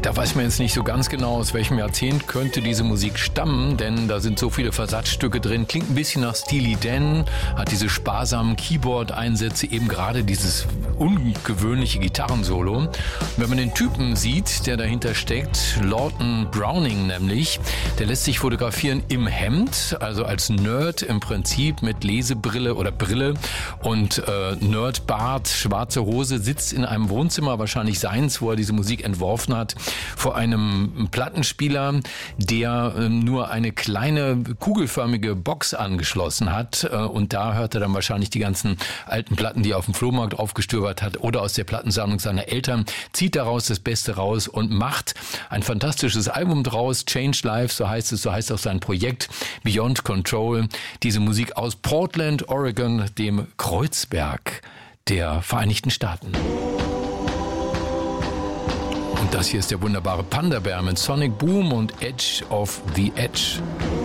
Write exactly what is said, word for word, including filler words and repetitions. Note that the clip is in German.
Da weiß man jetzt nicht so ganz genau, aus welchem Jahrzehnt könnte diese Musik stammen, denn da sind so viele Versatzstücke drin. Klingt ein bisschen nach Steely Dan, hat diese sparsamen Keyboard-Einsätze, eben gerade dieses ungewöhnliche Gitarrensolo. Und wenn man den Typen sieht, der dahinter steckt, Lawton Browning nämlich, der lässt sich fotografieren im Hemd, also als Nerd im Prinzip mit Lesebrille oder Brille und äh, Nerdbart, schwarze Hose, sitzt in einem Wohnzimmer, wahrscheinlich seins, wo er diese Musik entworfen hat, vor einem Plattenspieler, der äh, nur eine kleine kugelförmige Box angeschlossen hat, äh, und da hört er dann wahrscheinlich die ganzen alten Platten, die er auf dem Flohmarkt aufgestöbert hat oder aus der Plattensammlung seiner Eltern, zieht daraus das Beste raus und macht ein fantastisches Album draus, Change Lives, so heißt es, so heißt auch sein Projekt, Beyond Control, diese Musik aus Portland, Oregon, dem Kreuzberg der Vereinigten Staaten. Und das hier ist der wunderbare Panda Bear mit Sonic Boom und Edge of the Edge.